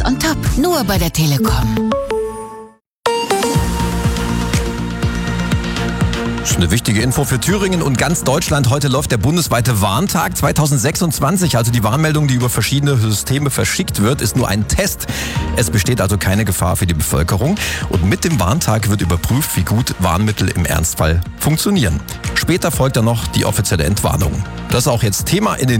on top. Nur bei der Telekom. Das ist eine wichtige Info für Thüringen und ganz Deutschland. Heute läuft der bundesweite Warntag 2026. Also die Warnmeldung, die über verschiedene Systeme verschickt wird, ist nur ein Test. Es besteht also keine Gefahr für die Bevölkerung. Und mit dem Warntag wird überprüft, wie gut Warnmittel im Ernstfall funktionieren. Später folgt dann noch die offizielle Entwarnung. Das ist auch jetzt Thema in den